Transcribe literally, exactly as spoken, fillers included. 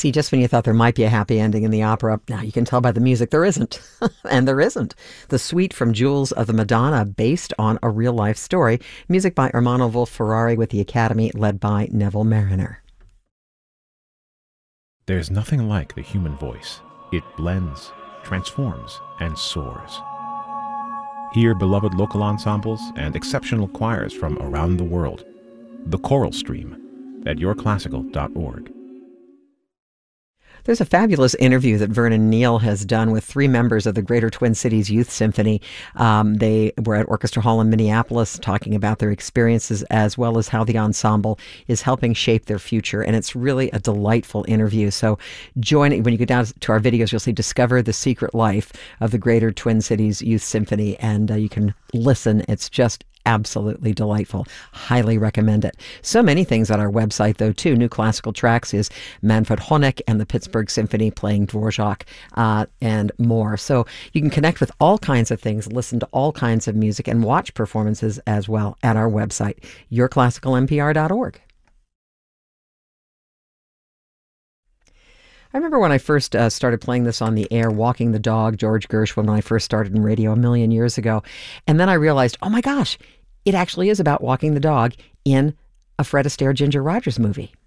See, just when you thought there might be a happy ending in the opera, now you can tell by the music there isn't. And there isn't. The suite from Jewels of the Madonna, based on a real-life story. Music by Ermanno Wolf-Ferrari with the Academy, led by Neville Marriner. There's nothing like the human voice. It blends, transforms, and soars. Hear beloved local ensembles and exceptional choirs from around the world. The Choral Stream at your classical dot org. There's a fabulous interview that Vernon Neal has done with three members of the Greater Twin Cities Youth Symphony. Um, they were at Orchestra Hall in Minneapolis talking about their experiences as well as how the ensemble is helping shape their future. And it's really a delightful interview. So join it. When you go down to our videos, you'll see Discover the Secret Life of the Greater Twin Cities Youth Symphony. And uh, you can listen. It's just absolutely delightful. Highly recommend it. So many things on our website, though, too. New classical tracks is Manfred Honeck and the Pittsburgh Symphony playing Dvorak uh, and more. So you can connect with all kinds of things, listen to all kinds of music, and watch performances as well at our website, your classical n p r dot org. I remember when I first uh, started playing this on the air, Walking the Dog, George Gershwin, when I first started in radio a million years ago. And then I realized, oh my gosh, it actually is about walking the dog in a Fred Astaire, Ginger Rogers movie.